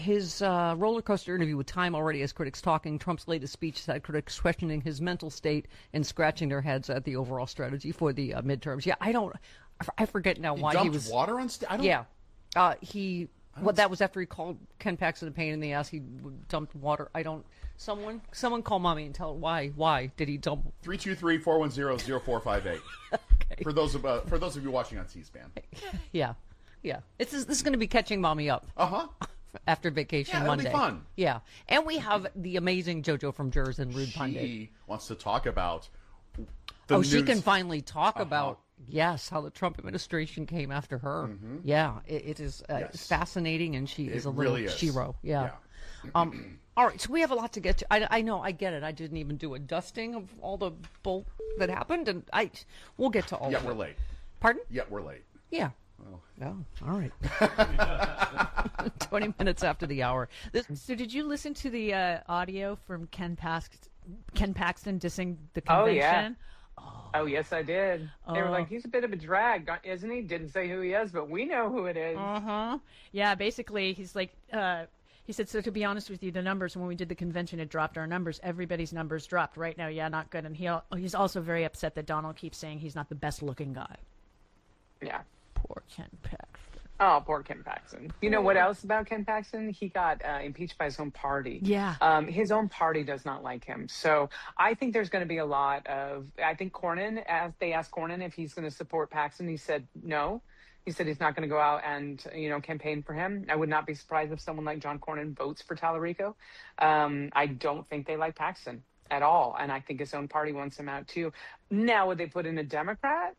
his roller coaster interview with Time already has critics talking. Trump's latest speech had critics questioning his mental state and scratching their heads at the overall strategy for the midterms. Yeah, I forget now why he was water on stage. Yeah, that was after he called Ken Paxton a pain in the ass. He dumped water. Someone call mommy and tell her why did he dump 323-410-0458. Okay. For those of you watching on C-SPAN. Yeah. This is going to be catching mommy up. After vacation Monday. It'll be fun. Yeah, and we have the amazing JoJo from Jers and Rude Pundit. She wants to talk about the news. She can finally talk about how the Trump administration came after her. Mm-hmm. Yeah, it is fascinating, and she is a little shero. Yeah. All right, so we have a lot to get to. I know, I get it. I didn't even do a dusting of all the bull that happened, and we'll get to all of it. Yeah, we're late. Pardon? Yeah, we're late. Yeah. Oh, all right. 20 minutes after the hour. So did you listen to the audio from Ken Paxton dissing the convention? Oh, yes, I did. They were like, he's a bit of a drag, isn't he? Didn't say who he is, but we know who it is. Yeah, basically, he's like... he said, so to be honest with you, the numbers, when we did the convention, it dropped our numbers. Everybody's numbers dropped. Right now, not good. And he's also very upset that Donald keeps saying he's not the best-looking guy. Yeah. Poor Ken Paxton. Oh, poor Ken Paxton. You know what else about Ken Paxton? He got impeached by his own party. Yeah. His own party does not like him. So I think there's going to be a lot of... I think Cornyn, as they asked Cornyn if he's going to support Paxton, he said no. He said he's not going to go out and, campaign for him. I would not be surprised if someone like John Cornyn votes for Tallarico. I don't think they like Paxton at all. And I think his own party wants him out too. Now, would they put in a Democrat?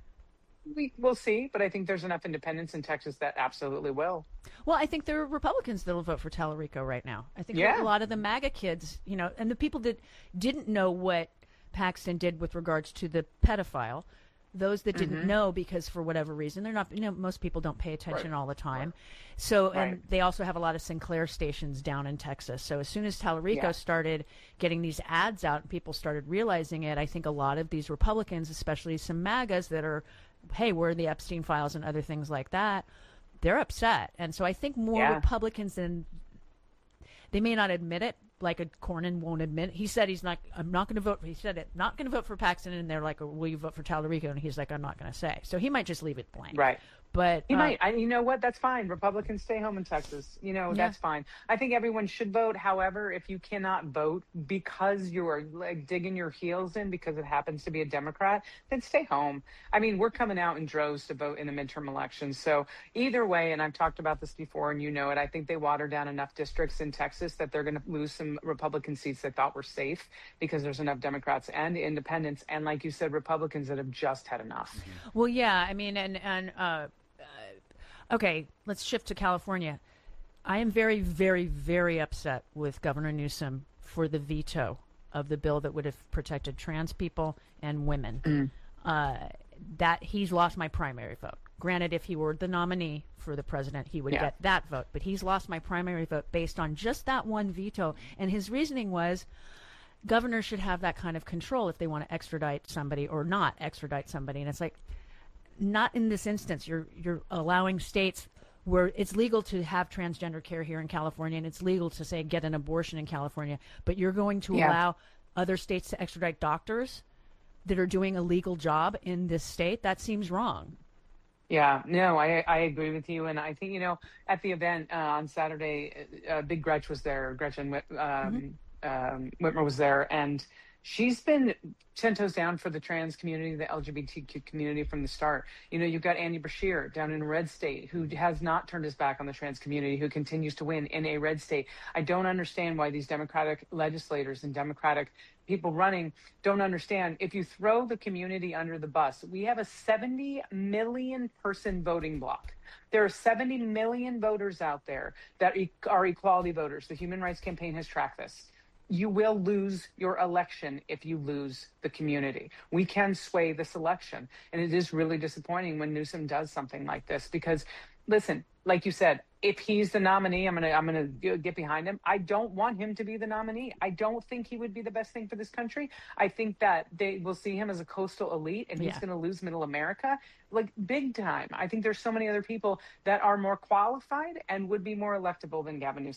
We'll see. But I think there's enough independents in Texas that absolutely will. Well, I think there are Republicans that will vote for Tallarico right now. I think a lot of the MAGA kids, and the people that didn't know what Paxton did with regards to the pedophile, those that didn't know because for whatever reason, they're not, most people don't pay attention all the time. So, and they also have a lot of Sinclair stations down in Texas. So as soon as Tallarico started getting these ads out and people started realizing it, I think a lot of these Republicans, especially some MAGAs that are, hey, we're the Epstein files and other things like that, they're upset. And so I think more Republicans than, they may not admit it, like a Cornyn won't admit. He said I'm not going to vote. He said it, not going to vote for Paxton, and they're like, will you vote for Tallarico? And he's like, I'm not going to say. So he might just leave it blank. Right. But he might. You know what? That's fine. Republicans stay home in Texas. That's fine. I think everyone should vote. However, if you cannot vote because you are like digging your heels in because it happens to be a Democrat, then stay home. I mean, we're coming out in droves to vote in the midterm elections. So either way, and I've talked about this before, and it, I think they watered down enough districts in Texas that they're going to lose some Republican seats they thought were safe because there's enough Democrats and independents, and like you said, Republicans that have just had enough. Well, yeah. I mean, okay, let's shift to California. I am very, very, very upset with Governor Newsom for the veto of the bill that would have protected trans people and women. That he's lost my primary vote. Granted, if he were the nominee for the president, he would get that vote. But he's lost my primary vote based on just that one veto. And his reasoning was governors should have that kind of control if they want to extradite somebody or not extradite somebody. And it's like, not in this instance. You're allowing states where it's legal to have transgender care here in California, and it's legal to say get an abortion in California, but you're going to allow other states to extradite doctors that are doing a legal job in this state. That seems wrong. Yeah, no, I agree with you. And I think, at the event on Saturday, Big Gretch was there. Gretchen Whitmer was there, and she's been 10 toes down for the trans community, the LGBTQ community from the start. You've got Andy Bashir down in a red state who has not turned his back on the trans community, who continues to win in a red state. I don't understand why these Democratic legislators and Democratic people running don't understand. If you throw the community under the bus, we have a 70 million person voting bloc. There are 70 million voters out there that are equality voters. The Human Rights Campaign has tracked this. You will lose your election if you lose the community. We can sway this election. And it is really disappointing when Newsom does something like this because, listen, like you said, if he's the nominee, I'm gonna get behind him. I don't want him to be the nominee. I don't think he would be the best thing for this country. I think that they will see him as a coastal elite, and he's going to lose middle America, like big time. I think there's so many other people that are more qualified and would be more electable than Gavin Newsom.